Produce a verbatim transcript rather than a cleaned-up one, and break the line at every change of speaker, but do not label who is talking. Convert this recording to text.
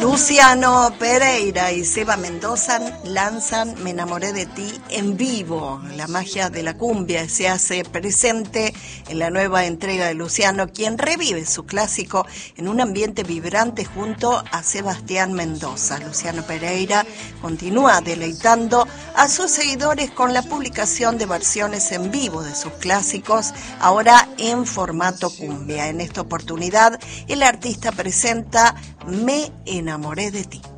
Luciano Pereira y Seba Mendoza lanzan Me enamoré de ti en vivo. La magia de la cumbia se hace presente en la nueva entrega de Luciano, quien revive su clásico en un ambiente vibrante junto a Sebastián Mendoza. Luciano Pereira continúa deleitando a sus seguidores con la publicación de versiones en vivo de sus clásicos, ahora en formato cumbia. En esta oportunidad, el artista presenta Me enamoré de ti.